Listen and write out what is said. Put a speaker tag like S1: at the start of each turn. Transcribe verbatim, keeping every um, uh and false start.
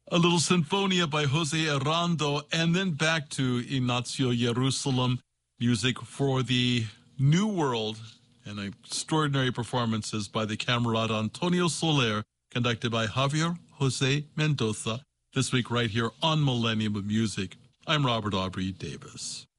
S1: A little Sinfonia by Jose Arando, and then back to Ignacio Jerusalem, music for the New World, and extraordinary performances by the camarada Antonio Soler, conducted by Javier Jose Mendoza, this week right here on Millennium of Music. I'm Robert Aubrey Davis.